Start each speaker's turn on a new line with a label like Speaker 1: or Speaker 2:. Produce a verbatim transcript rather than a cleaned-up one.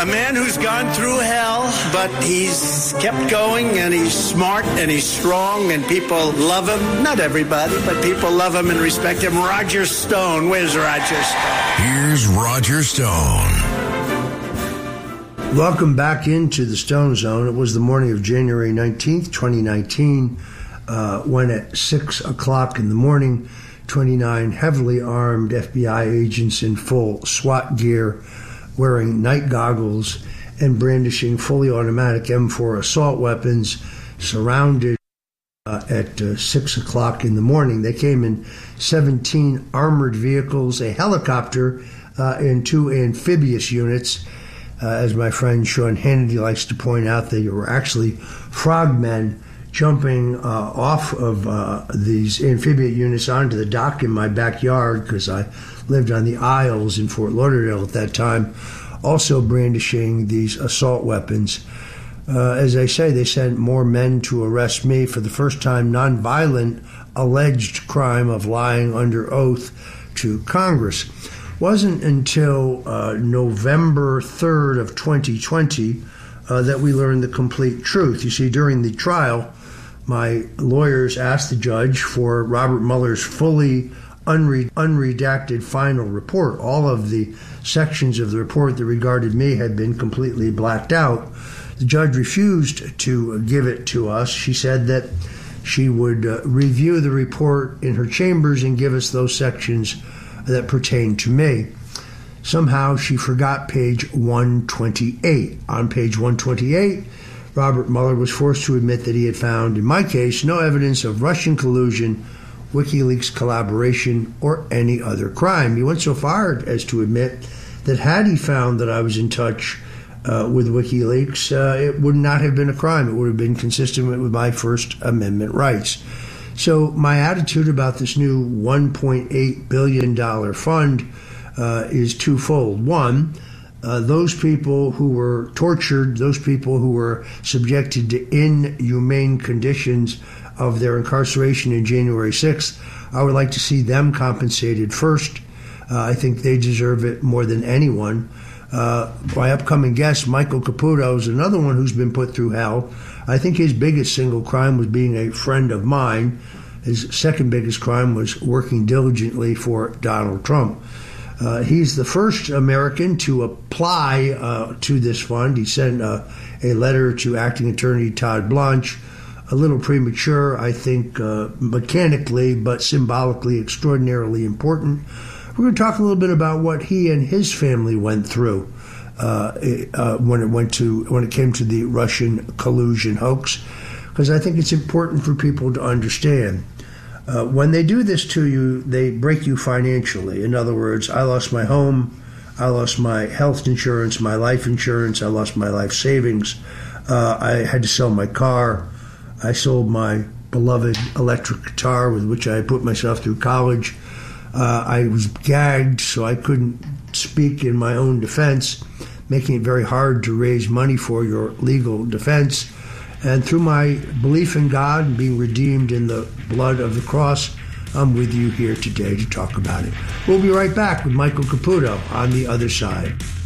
Speaker 1: A man who's gone through hell, but he's kept going, and he's smart, and he's strong, and people love him. Not everybody, but people love him and respect him. Roger Stone. Where's Roger Stone?
Speaker 2: Here's Roger Stone.
Speaker 3: Welcome back into the Stone Zone. It was the morning of January nineteenth, twenty nineteen, uh, when at six o'clock in the morning, twenty-nine heavily armed F B I agents in full SWAT gear, wearing night goggles and brandishing fully automatic M four assault weapons, surrounded uh, at uh, six o'clock in the morning. They came in seventeen armored vehicles, a helicopter, uh, and two amphibious units. Uh, as my friend Sean Hannity likes to point out, they were actually frogmen jumping uh, off of uh, these amphibious units onto the dock in my backyard, because I lived on the Isles in Fort Lauderdale at that time, also brandishing these assault weapons. Uh, as I say, they sent more men to arrest me for the first time, nonviolent alleged crime of lying under oath to Congress. Wasn't until uh, November third of twenty twenty uh, that we learned the complete truth. You see, during the trial, my lawyers asked the judge for Robert Mueller's fully unre- unredacted final report. All of the sections of the report that regarded me had been completely blacked out. The judge refused to give it to us. She said that she would uh, review the report in her chambers and give us those sections that pertain to me. Somehow she forgot page one twenty-eight. On page one twenty-eight, Robert Mueller was forced to admit that he had found, in my case, no evidence of Russian collusion, WikiLeaks collaboration, or any other crime. He went so far as to admit that had he found that I was in touch uh, with WikiLeaks, uh, it would not have been a crime. It would have been consistent with my First Amendment rights. So my attitude about this new one point eight billion dollars fund uh, is twofold. One, uh, those people who were tortured, those people who were subjected to inhumane conditions of their incarceration in January sixth, I would like to see them compensated first. Uh, I think they deserve it more than anyone. Uh, my upcoming guest, Michael Caputo, is another one who's been put through hell. I think his biggest single crime was being a friend of mine. His second biggest crime was working diligently for Donald Trump. Uh, he's the first American to apply uh, to this fund. He sent uh, a letter to Acting Attorney Todd Blanche, a little premature, I think, uh, mechanically, but symbolically extraordinarily important. We're going to talk a little bit about what he and his family went through uh, uh, when it went to when it came to the Russian collusion hoax, because I think it's important for people to understand. Uh, when they do this to you, they break you financially. In other words, I lost my home, I lost my health insurance, my life insurance, I lost my life savings. Uh, I had to sell my car. I sold my beloved electric guitar with which I put myself through college. Uh, I was gagged, so I couldn't speak in my own defense, making it very hard to raise money for your legal defense. And through my belief in God and being redeemed in the blood of the cross, I'm with you here today to talk about it. We'll be right back with Michael Caputo on the other side.